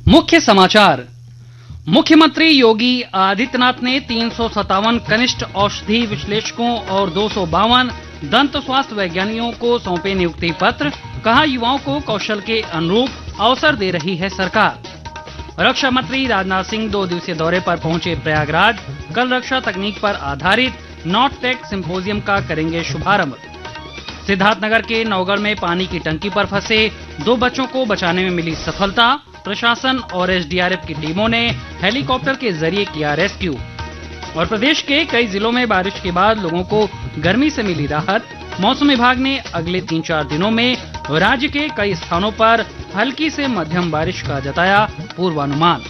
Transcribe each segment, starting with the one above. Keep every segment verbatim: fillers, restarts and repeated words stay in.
मुख्य समाचार। मुख्यमंत्री योगी आदित्यनाथ ने तीन सौ सत्तावन कनिष्ठ औषधि विश्लेषकों और दो सौ बावन दंत स्वास्थ्य वैज्ञानिकों को सौंपे नियुक्ति पत्र। कहा, युवाओं को कौशल के अनुरूप अवसर दे रही है सरकार। रक्षा मंत्री राजनाथ सिंह दो दिवसीय दौरे पर पहुंचे प्रयागराज। कल रक्षा तकनीक पर आधारित नॉट टेक सिंपोजियम का करेंगे शुभारंभ। सिद्धार्थनगर के नौगढ़ में पानी की टंकी पर फंसे दो बच्चों को बचाने में मिली सफलता। प्रशासन और एस डी आर एफ की टीमों ने हेलीकॉप्टर के जरिए किया रेस्क्यू। और प्रदेश के कई जिलों में बारिश के बाद लोगों को गर्मी से मिली राहत। मौसम विभाग ने अगले तीन चार दिनों में राज्य के कई स्थानों पर हल्की से मध्यम बारिश का जताया पूर्वानुमान।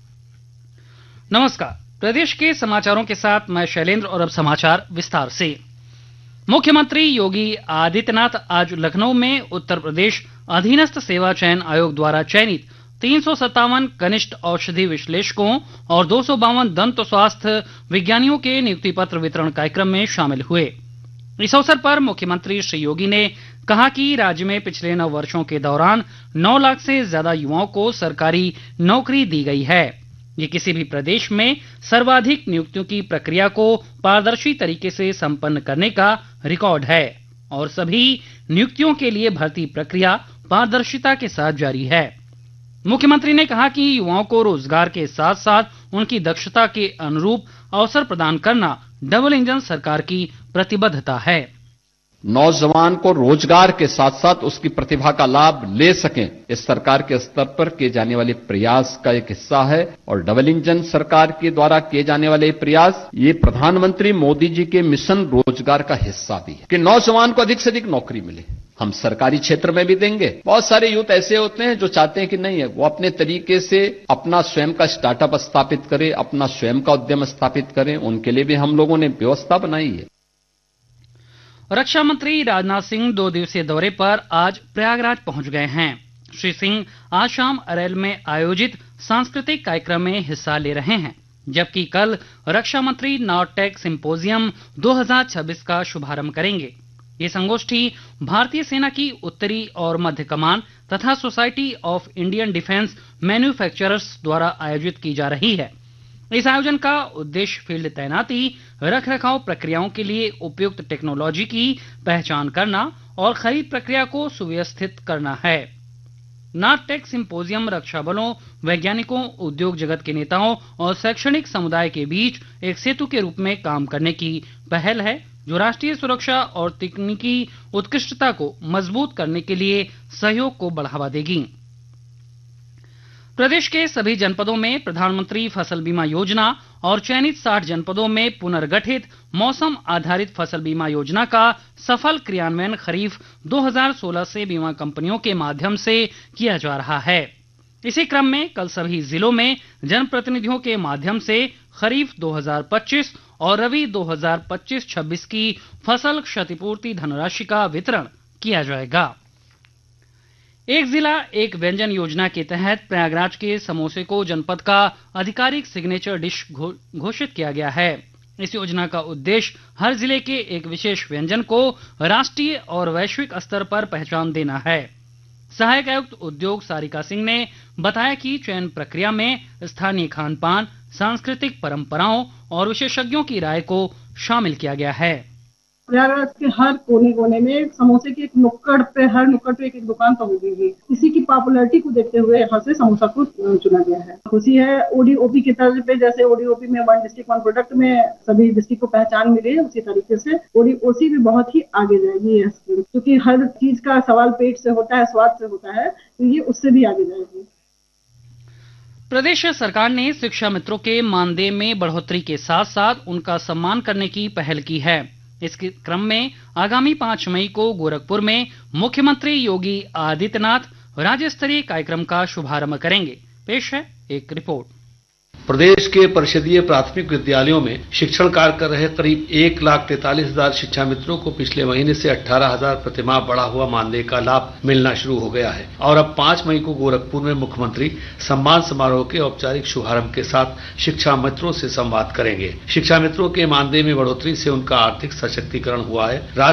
नमस्कार, प्रदेश के समाचारों के साथ मैं शैलेंद्र और अब समाचार विस्तार से। मुख्यमंत्री योगी आदित्यनाथ आज लखनऊ में उत्तर प्रदेश अधीनस्थ सेवा चयन आयोग द्वारा चयनित तीन सौ सत्तावन कनिष्ठ औषधि विश्लेषकों और दो सौ बावन दंत स्वास्थ्य विज्ञानियों के नियुक्ति पत्र वितरण कार्यक्रम में शामिल हुए। इस अवसर पर मुख्यमंत्री श्री योगी ने कहा कि राज्य में पिछले नौ वर्षों के दौरान नौ लाख से ज्यादा युवाओं को सरकारी नौकरी दी गई है। ये किसी भी प्रदेश में सर्वाधिक नियुक्तियों की प्रक्रिया को पारदर्शी तरीके से संपन्न करने का रिकॉर्ड है और सभी नियुक्तियों के लिए भर्ती प्रक्रिया पारदर्शिता के साथ जारी है। मुख्यमंत्री ने कहा कि युवाओं को रोजगार के साथ साथ उनकी दक्षता के अनुरूप अवसर प्रदान करना डबल इंजन सरकार की प्रतिबद्धता है। नौजवान को रोजगार के साथ साथ उसकी प्रतिभा का लाभ ले सकें, इस सरकार के स्तर पर किए जाने वाले प्रयास का एक हिस्सा है। और डबल इंजन सरकार के द्वारा किए जाने वाले प्रयास ये प्रधानमंत्री मोदी जी के मिशन रोजगार का हिस्सा भी है कि नौजवान को अधिक से अधिक नौकरी मिले। हम सरकारी क्षेत्र में भी देंगे। बहुत सारे यूथ ऐसे होते हैं जो चाहते हैं कि नहीं है, वो अपने तरीके से अपना स्वयं का स्टार्टअप स्थापित करें, अपना स्वयं का उद्यम स्थापित करें। उनके लिए भी हम लोगों ने व्यवस्था बनाई है। रक्षा मंत्री राजनाथ सिंह दो दिवसीय दौरे पर आज प्रयागराज पहुंच गए हैं। श्री सिंह आज शाम अरैल में आयोजित सांस्कृतिक कार्यक्रम में हिस्सा ले रहे हैं, जबकि कल रक्षा मंत्री नॉट टेक सिंपोजियम दो हज़ार छब्बीस का शुभारंभ करेंगे। ये संगोष्ठी भारतीय सेना की उत्तरी और मध्य कमान तथा society of Indian defence manufacturers द्वारा आयोजित की जा रही है। इस आयोजन का उद्देश्य फील्ड तैनाती, रख रखाव प्रक्रियाओं के लिए उपयुक्त टेक्नोलॉजी की पहचान करना और खरीद प्रक्रिया को सुव्यवस्थित करना है। नॉट टेक सिंपोजियम रक्षा बलों, वैज्ञानिकों, उद्योग जगत के नेताओं और शैक्षणिक समुदाय के बीच एक सेतु के रूप में काम करने की पहल है, जो राष्ट्रीय सुरक्षा और तकनीकी उत्कृष्टता को मजबूत करने के लिए सहयोग को बढ़ावा देगी। प्रदेश के सभी जनपदों में प्रधानमंत्री फसल बीमा योजना और चयनित साठ जनपदों में पुनर्गठित मौसम आधारित फसल बीमा योजना का सफल क्रियान्वयन खरीफ दो हज़ार सोलह से बीमा कंपनियों के माध्यम से किया जा रहा है। इसी क्रम में कल सभी जिलों में जनप्रतिनिधियों के माध्यम से खरीफ दो हज़ार पच्चीस और रबी दो हज़ार पच्चीस छब्बीस की फसल क्षतिपूर्ति धनराशि का वितरण किया जाएगा। एक जिला एक व्यंजन योजना के तहत प्रयागराज के समोसे को जनपद का आधिकारिक सिग्नेचर डिश घोषित किया गया है। इस योजना का उद्देश्य हर जिले के एक विशेष व्यंजन को राष्ट्रीय और वैश्विक स्तर पर पहचान देना है। सहायक आयुक्त उद्योग सारिका सिंह ने बताया कि चयन प्रक्रिया में स्थानीय खान पान, सांस्कृतिक परंपराओं और विशेषज्ञों की राय को शामिल किया गया है। प्रयागराज के हर कोने कोने में समोसे की एक नुक्कड़ पे हर नुक्कड़ पे एक, एक दुकान तो होगी ही। इसी की पॉपुलैरिटी को देखते हुए यहाँ से समोसा को चुना गया है। खुशी है ओडीओपी के तर्ज पे, जैसे ओडीओपी में वन डिस्ट्रिक्ट वन प्रोडक्ट में सभी डिस्ट्रिक्ट को पहचान मिली है, उसी तरीके से ओडीओसी भी बहुत ही आगे जाएगी ये स्कीम, क्योंकि हर चीज का सवाल पेट से होता है, स्वाद से होता है, तो ये उससे भी आगे जाएगी। प्रदेश सरकार ने शिक्षा मित्रों के मानदेय में बढ़ोतरी के साथ साथ उनका सम्मान करने की पहल की है। इसके क्रम में आगामी पांच मई को गोरखपुर में मुख्यमंत्री योगी आदित्यनाथ राज्य स्तरीय कार्यक्रम का शुभारंभ करेंगे। पेश है एक रिपोर्ट। प्रदेश के परिषदीय प्राथमिक विद्यालयों में शिक्षण कार्य कर रहे करीब एक लाख तैंतालीस हजार शिक्षा मित्रों को पिछले महीने से अठारह हजार प्रतिमाह बढ़ा हुआ मानदेय का लाभ मिलना शुरू हो गया है और अब पांच मई को गोरखपुर में मुख्यमंत्री सम्मान समारोह के औपचारिक शुभारंभ के साथ शिक्षा मित्रों से संवाद करेंगे। शिक्षा मित्रों के मानदेय में बढ़ोतरी से उनका आर्थिक सशक्तिकरण हुआ है।